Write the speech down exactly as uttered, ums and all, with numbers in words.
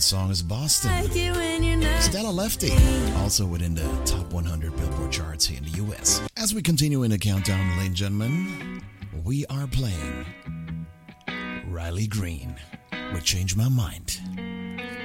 that song is Boston. Stella Lefty, also within the top one hundred Billboard charts here in the U S. As we continue in the countdown, ladies and gentlemen, we are playing Riley Green with Change My Mind.